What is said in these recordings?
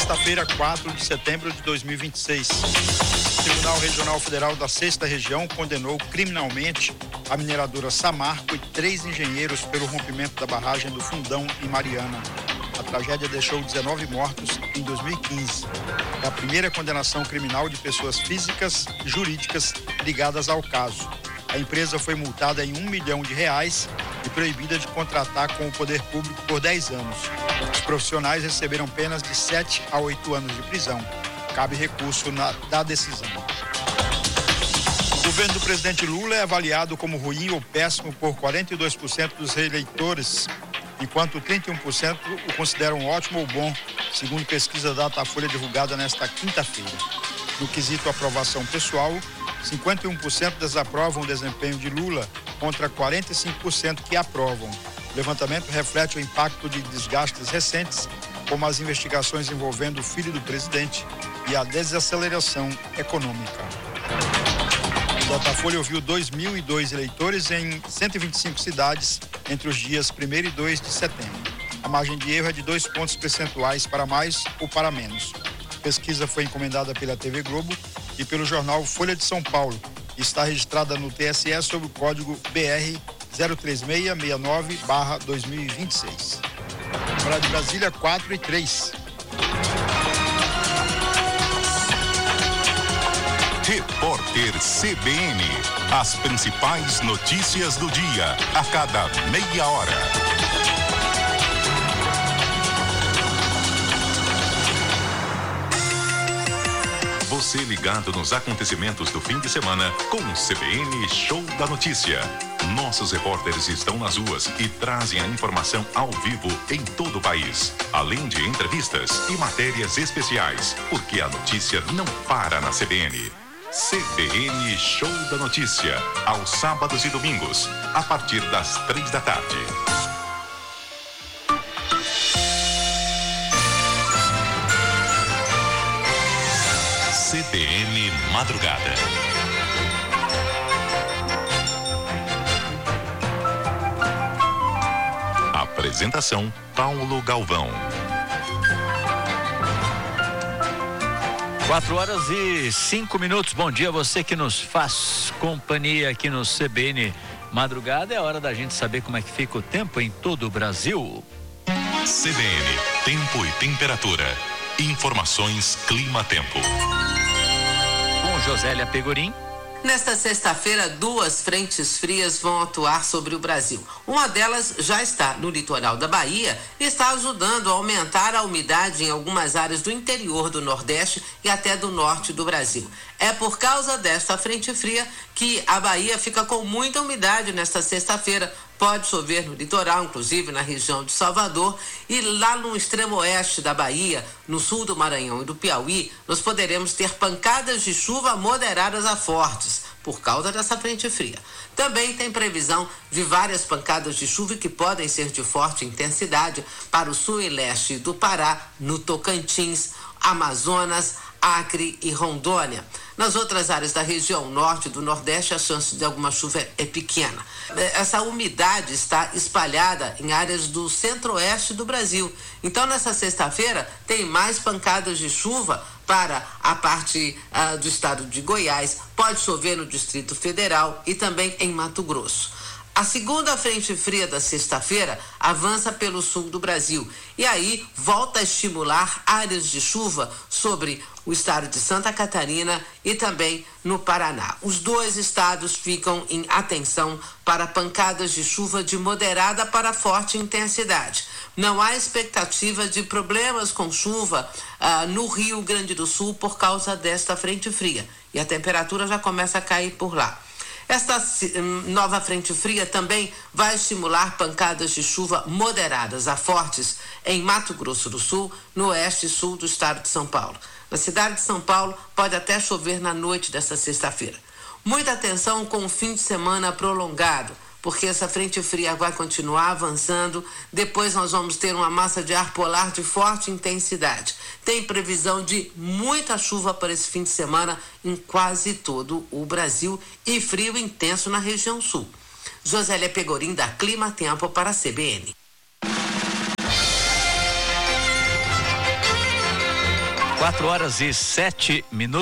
Sexta-feira, 4 de setembro de 2026. O Tribunal Regional Federal da Sexta Região condenou criminalmente a mineradora Samarco e 3 engenheiros pelo rompimento da barragem do Fundão em Mariana. A tragédia deixou 19 mortos em 2015. É a primeira condenação criminal de pessoas físicas e jurídicas ligadas ao caso. A empresa foi multada em R$1 milhão e proibida de contratar com o poder público por 10 anos. Os profissionais receberam penas de 7 a 8 anos de prisão. Cabe recurso da decisão. O governo do presidente Lula é avaliado como ruim ou péssimo por 42% dos eleitores, enquanto 31% o consideram ótimo ou bom, segundo pesquisa da Datafolha divulgada nesta quinta-feira. No quesito aprovação pessoal, 51% desaprovam o desempenho de Lula contra 45% que aprovam. O levantamento reflete o impacto de desgastes recentes, como as investigações envolvendo o filho do presidente e a desaceleração econômica. O Datafolha ouviu 2.002 eleitores em 125 cidades entre os dias 1º e 2 de setembro. A margem de erro é de 2 pontos percentuais para mais ou para menos. A pesquisa foi encomendada pela TV Globo e pelo jornal Folha de São Paulo e está registrada no TSE sob o código BR 03669/2026. Hora de Brasília, 4:03. Repórter CBN. As principais notícias do dia, a cada meia hora. Você ligado nos acontecimentos do fim de semana com o CBN Show da Notícia. Nossos repórteres estão nas ruas e trazem a informação ao vivo em todo o país, além de entrevistas e matérias especiais, porque a notícia não para na CBN. CBN Show da Notícia, aos sábados e domingos, a partir das 3 da tarde. CBN Madrugada. Apresentação: Paulo Galvão. 4:05. Bom dia a você que nos faz companhia aqui no CBN Madrugada. É hora da gente saber como é que fica o tempo em todo o Brasil. CBN, tempo e temperatura. Informações Clima-Tempo. Com Josélia Pegorim. Nesta sexta-feira, 2 frentes frias vão atuar sobre o Brasil. Uma delas já está no litoral da Bahia e está ajudando a aumentar a umidade em algumas áreas do interior do Nordeste e até do norte do Brasil. É por causa desta frente fria que a Bahia fica com muita umidade nesta sexta-feira. Pode chover no litoral, inclusive na região de Salvador, e lá no extremo oeste da Bahia, no sul do Maranhão e do Piauí, nós poderemos ter pancadas de chuva moderadas a fortes, por causa dessa frente fria. Também tem previsão de várias pancadas de chuva que podem ser de forte intensidade para o sul e leste do Pará, no Tocantins, Amazonas, Acre e Rondônia. Nas outras áreas da região norte e do nordeste, a chance de alguma chuva é pequena. Essa umidade está espalhada em áreas do centro-oeste do Brasil. Então, nessa sexta-feira, tem mais pancadas de chuva para a parte do estado de Goiás. Pode chover no Distrito Federal e também em Mato Grosso. A segunda frente fria da sexta-feira avança pelo sul do Brasil e aí volta a estimular áreas de chuva sobre o estado de Santa Catarina e também no Paraná. Os dois estados ficam em atenção para pancadas de chuva de moderada para forte intensidade. Não há expectativa de problemas com chuva no Rio Grande do Sul por causa desta frente fria e a temperatura já começa a cair por lá. Esta nova frente fria também vai estimular pancadas de chuva moderadas a fortes em Mato Grosso do Sul, no oeste e sul do estado de São Paulo. Na cidade de São Paulo, pode até chover na noite desta sexta-feira. Muita atenção com o fim de semana prolongado, porque essa frente fria vai continuar avançando. Depois nós vamos ter uma massa de ar polar de forte intensidade. Tem previsão de muita chuva para esse fim de semana em quase todo o Brasil e frio intenso na região sul. Josélia Pegorim, da Clima Tempo, para a CBN. 4h07.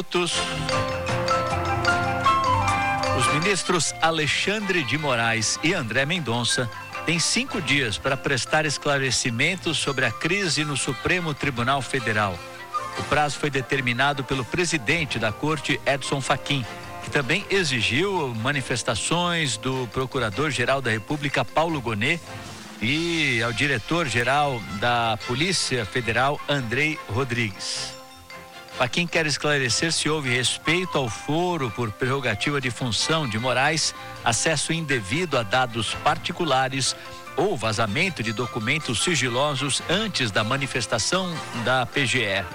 Os ministros Alexandre de Moraes e André Mendonça têm 5 dias para prestar esclarecimentos sobre a crise no Supremo Tribunal Federal. O prazo foi determinado pelo presidente da Corte, Edson Fachin, que também exigiu manifestações do Procurador-Geral da República, Paulo Gonet, e ao diretor-geral da Polícia Federal, Andrei Rodrigues. Fachin quer esclarecer se houve respeito ao foro por prerrogativa de função de Moraes, acesso indevido a dados particulares ou vazamento de documentos sigilosos antes da manifestação da PGR.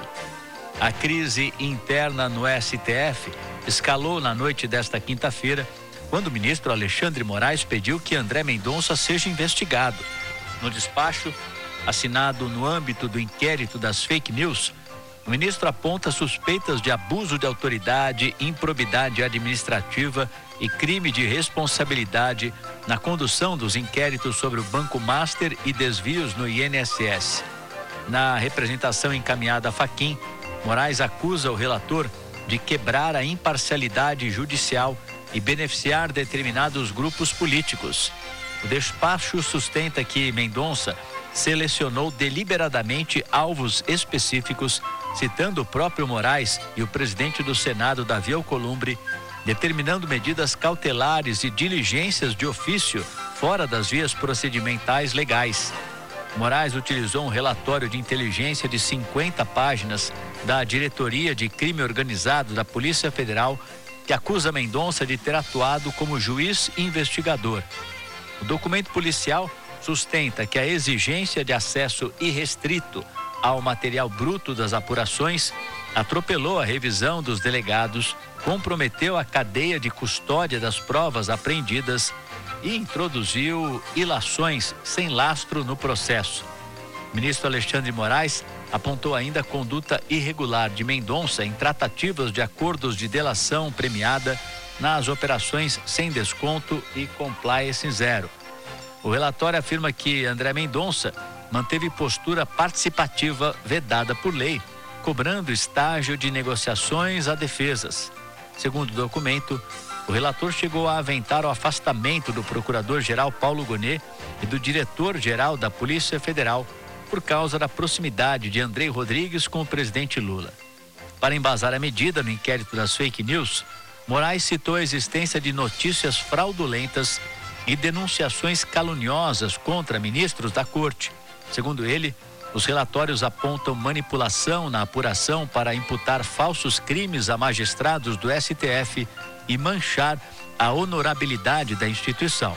A crise interna no STF escalou na noite desta quinta-feira, quando o ministro Alexandre Moraes pediu que André Mendonça seja investigado. No despacho, assinado no âmbito do inquérito das fake news, o ministro aponta suspeitas de abuso de autoridade, improbidade administrativa e crime de responsabilidade na condução dos inquéritos sobre o Banco Master e desvios no INSS. Na representação encaminhada a Fachin, Moraes acusa o relator de quebrar a imparcialidade judicial e beneficiar determinados grupos políticos. O despacho sustenta que Mendonça selecionou deliberadamente alvos específicos, citando o próprio Moraes e o presidente do Senado, Davi Alcolumbre, determinando medidas cautelares e diligências de ofício fora das vias procedimentais legais. Moraes utilizou um relatório de inteligência de 50 páginas da Diretoria de Crime Organizado da Polícia Federal, que acusa Mendonça de ter atuado como juiz investigador. O documento policial sustenta que a exigência de acesso irrestrito ao material bruto das apurações atropelou a revisão dos delegados, comprometeu a cadeia de custódia das provas apreendidas e introduziu ilações sem lastro no processo. O ministro Alexandre de Moraes apontou ainda a conduta irregular de Mendonça em tratativas de acordos de delação premiada nas operações sem desconto e compliance zero. O relatório afirma que André Mendonça manteve postura participativa vedada por lei, cobrando estágio de negociações a defesas. Segundo o documento, o relator chegou a aventar o afastamento do procurador-geral Paulo Gonet e do diretor-geral da Polícia Federal por causa da proximidade de Andrei Rodrigues com o presidente Lula. Para embasar a medida no inquérito das fake news, Moraes citou a existência de notícias fraudulentas e denunciações caluniosas contra ministros da Corte. Segundo ele, os relatórios apontam manipulação na apuração para imputar falsos crimes a magistrados do STF e manchar a honorabilidade da instituição.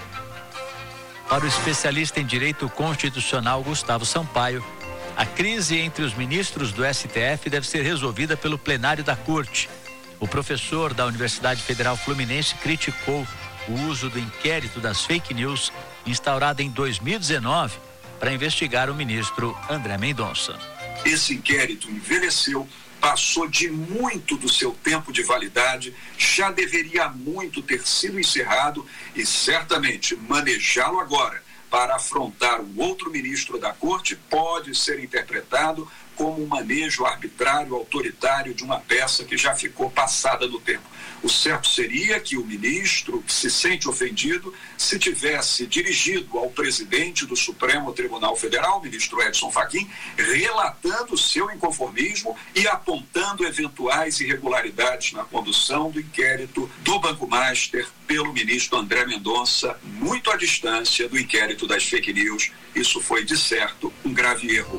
Para o especialista em direito constitucional Gustavo Sampaio, a crise entre os ministros do STF deve ser resolvida pelo plenário da Corte. O professor da Universidade Federal Fluminense criticou o uso do inquérito das fake news instaurado em 2019 para investigar o ministro André Mendonça. Esse inquérito envelheceu, passou de muito do seu tempo de validade, já deveria há muito ter sido encerrado e certamente manejá-lo agora para afrontar um outro ministro da Corte pode ser interpretado como um manejo arbitrário, autoritário de uma peça que já ficou passada no tempo. O certo seria que o ministro que se sente ofendido se tivesse dirigido ao presidente do Supremo Tribunal Federal, o ministro Edson Fachin, relatando seu inconformismo e apontando eventuais irregularidades na condução do inquérito do Banco Master pelo ministro André Mendonça, muito à distância do inquérito das fake news. Isso foi, de certo, um grave erro.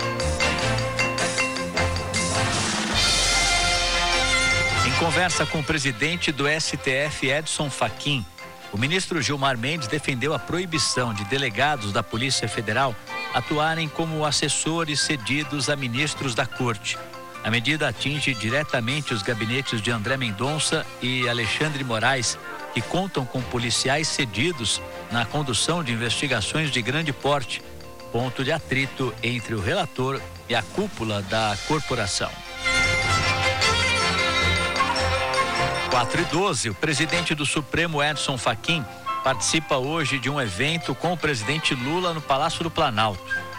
Conversa com o presidente do STF, Edson Fachin, o ministro Gilmar Mendes defendeu a proibição de delegados da Polícia Federal atuarem como assessores cedidos a ministros da Corte. A medida atinge diretamente os gabinetes de André Mendonça e Alexandre Moraes, que contam com policiais cedidos na condução de investigações de grande porte, ponto de atrito entre o relator e a cúpula da corporação. 4h12, o presidente do Supremo, Edson Fachin, participa hoje de um evento com o presidente Lula no Palácio do Planalto.